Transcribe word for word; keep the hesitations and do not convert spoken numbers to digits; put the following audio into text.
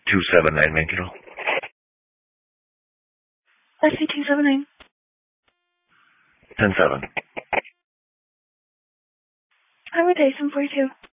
two seven nine main control. S C two seven nine. ten seven. How are days in forty-two?